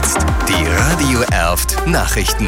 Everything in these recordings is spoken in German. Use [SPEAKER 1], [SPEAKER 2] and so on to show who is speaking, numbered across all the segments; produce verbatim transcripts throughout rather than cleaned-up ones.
[SPEAKER 1] jetzt die Radio Erft Nachrichten.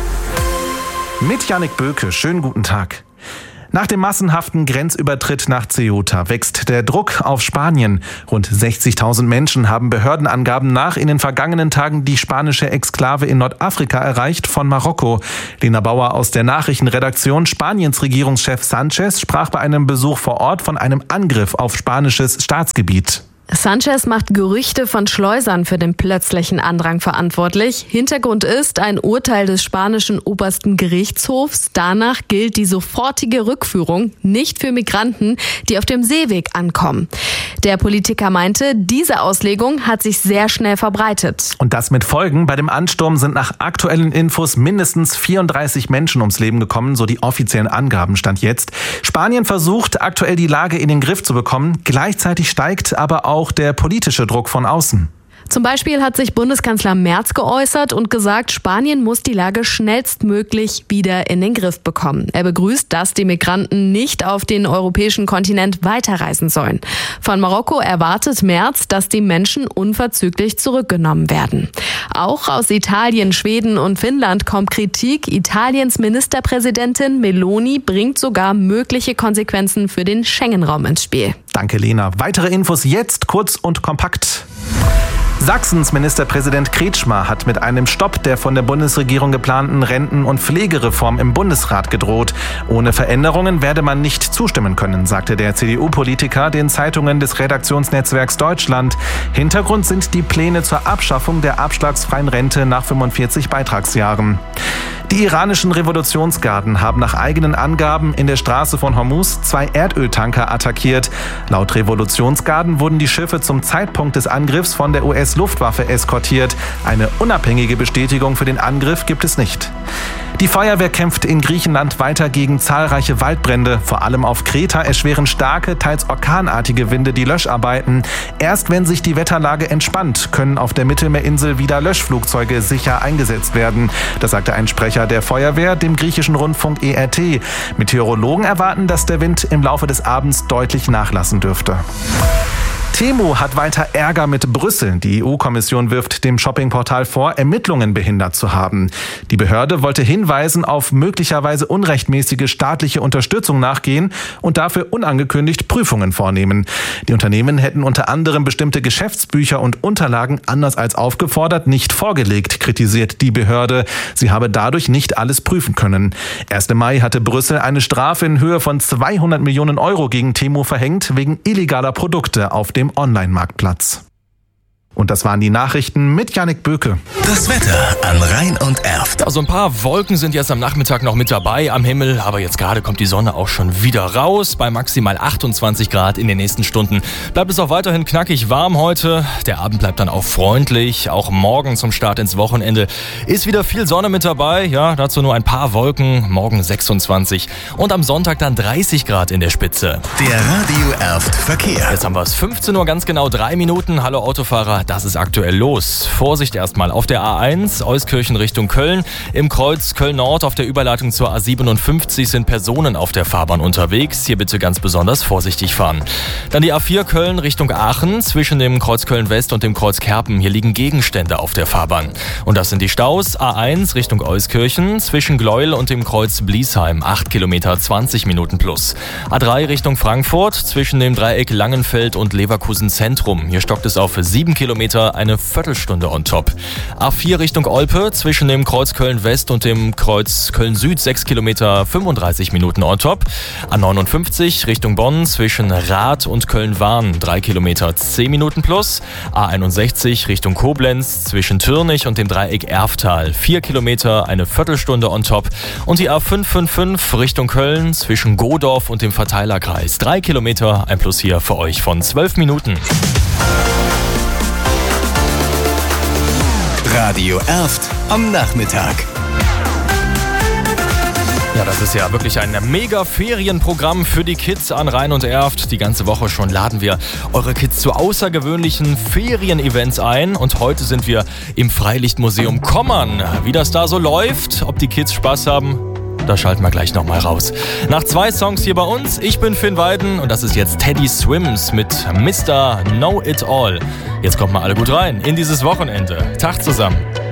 [SPEAKER 2] Mit Jannik Böke, schönen guten Tag. Nach dem massenhaften Grenzübertritt nach Ceuta wächst der Druck auf Spanien. Rund sechzigtausend Menschen haben Behördenangaben nach in den vergangenen Tagen die spanische Exklave in Nordafrika erreicht von Marokko. Lena Bauer aus der Nachrichtenredaktion. Spaniens Regierungschef Sánchez sprach bei einem Besuch vor Ort von einem Angriff auf spanisches Staatsgebiet.
[SPEAKER 3] Sánchez macht Gerüchte von Schleusern für den plötzlichen Andrang verantwortlich. Hintergrund ist ein Urteil des spanischen obersten Gerichtshofs. Danach gilt die sofortige Rückführung nicht für Migranten, die auf dem Seeweg ankommen. Der Politiker meinte, diese Auslegung hat sich sehr schnell verbreitet.
[SPEAKER 2] Und das mit Folgen. Bei dem Ansturm sind nach aktuellen Infos mindestens vierunddreißig Menschen ums Leben gekommen, so die offiziellen Angaben stand jetzt. Spanien versucht aktuell die Lage in den Griff zu bekommen. Gleichzeitig steigt aber auch auch der politische Druck von außen.
[SPEAKER 3] Zum Beispiel hat sich Bundeskanzler Merz geäußert und gesagt, Spanien muss die Lage schnellstmöglich wieder in den Griff bekommen. Er begrüßt, dass die Migranten nicht auf den europäischen Kontinent weiterreisen sollen. Von Marokko erwartet Merz, dass die Menschen unverzüglich zurückgenommen werden. Auch aus Italien, Schweden und Finnland kommt Kritik. Italiens Ministerpräsidentin Meloni bringt sogar mögliche Konsequenzen für den Schengen-Raum ins Spiel.
[SPEAKER 2] Danke, Lena. Weitere Infos jetzt kurz und kompakt. Sachsens Ministerpräsident Kretschmer hat mit einem Stopp der von der Bundesregierung geplanten Renten- und Pflegereform im Bundesrat gedroht. Ohne Veränderungen werde man nicht zustimmen können, sagte der C D U-Politiker den Zeitungen des Redaktionsnetzwerks Deutschland. Hintergrund sind die Pläne zur Abschaffung der abschlagsfreien Rente nach fünfundvierzig Beitragsjahren. Die iranischen Revolutionsgarden haben nach eigenen Angaben in der Straße von Hormuz zwei Erdöltanker attackiert. Laut Revolutionsgarden wurden die Schiffe zum Zeitpunkt des Angriffs von der U S-Luftwaffe eskortiert. Eine unabhängige Bestätigung für den Angriff gibt es nicht. Die Feuerwehr kämpft in Griechenland weiter gegen zahlreiche Waldbrände. Vor allem auf Kreta erschweren starke, teils orkanartige Winde die Löscharbeiten. Erst wenn sich die Wetterlage entspannt, können auf der Mittelmeerinsel wieder Löschflugzeuge sicher eingesetzt werden. Das sagte ein Sprecher der Feuerwehr dem griechischen Rundfunk E R T. Meteorologen erwarten, dass der Wind im Laufe des Abends deutlich nachlassen dürfte. Temu hat weiter Ärger mit Brüssel. Die E U-Kommission wirft dem Shoppingportal vor, Ermittlungen behindert zu haben. Die Behörde wollte Hinweisen auf möglicherweise unrechtmäßige staatliche Unterstützung nachgehen und dafür unangekündigt Prüfungen vornehmen. Die Unternehmen hätten unter anderem bestimmte Geschäftsbücher und Unterlagen anders als aufgefordert nicht vorgelegt, kritisiert die Behörde. Sie habe dadurch nicht alles prüfen können. Erst im Mai hatte Brüssel eine Strafe in Höhe von zweihundert Millionen Euro gegen Temu verhängt, wegen illegaler Produkte auf dem Online-Marktplatz. Und das waren die Nachrichten mit Jannik Böke.
[SPEAKER 1] Das Wetter an Rhein und Erft.
[SPEAKER 4] Also ein paar Wolken sind jetzt am Nachmittag noch mit dabei am Himmel, aber jetzt gerade kommt die Sonne auch schon wieder raus. Bei maximal achtundzwanzig Grad in den nächsten Stunden bleibt es auch weiterhin knackig warm heute. Der Abend bleibt dann auch freundlich. Auch morgen zum Start ins Wochenende ist wieder viel Sonne mit dabei. Ja, dazu nur ein paar Wolken. Morgen sechsundzwanzig und am Sonntag dann dreißig Grad in der Spitze.
[SPEAKER 1] Der Radio Erft Verkehr.
[SPEAKER 4] Jetzt haben wir es fünfzehn Uhr, ganz genau drei Minuten. Hallo Autofahrer. Das ist aktuell los. Vorsicht erstmal auf der A eins, Euskirchen Richtung Köln. Im Kreuz Köln-Nord auf der Überleitung zur A siebenundfünfzig sind Personen auf der Fahrbahn unterwegs. Hier bitte ganz besonders vorsichtig fahren. Dann die A vier Köln Richtung Aachen. Zwischen dem Kreuz Köln-West und dem Kreuz Kerpen. Hier liegen Gegenstände auf der Fahrbahn. Und das sind die Staus. A eins Richtung Euskirchen. Zwischen Gleuel und dem Kreuz Bliesheim. acht Kilometer, zwanzig Minuten plus. A drei Richtung Frankfurt. Zwischen dem Dreieck Langenfeld und Leverkusen Zentrum. Hier stockt es auf sieben Kilometer, eine Viertelstunde on top. A vier Richtung Olpe, zwischen dem Kreuz Köln-West und dem Kreuz Köln-Süd, sechs Kilometer, fünfunddreißig Minuten on top. A neunundfünfzig Richtung Bonn, zwischen Rath und Köln-Wahn, drei Kilometer, zehn Minuten plus. A einundsechzig Richtung Koblenz, zwischen Türnich und dem Dreieck Erftal, vier Kilometer, eine Viertelstunde on top. Und die A fünf fünf fünf Richtung Köln, zwischen Godorf und dem Verteilerkreis, drei Kilometer, ein Plus hier für euch von zwölf Minuten.
[SPEAKER 1] Radio Erft am Nachmittag.
[SPEAKER 4] Ja, das ist ja wirklich ein mega Ferienprogramm für die Kids an Rhein und Erft. Die ganze Woche schon laden wir eure Kids zu außergewöhnlichen Ferien-Events ein. Und heute sind wir im Freilichtmuseum Kommern. Wie das da so läuft, ob die Kids Spaß haben, Da schalten wir gleich nochmal raus. Nach zwei Songs hier bei uns. Ich bin Finn Weiden und das ist jetzt Teddy Swims mit Mister Know It All. Jetzt kommt mal alle gut rein in dieses Wochenende. Tag zusammen.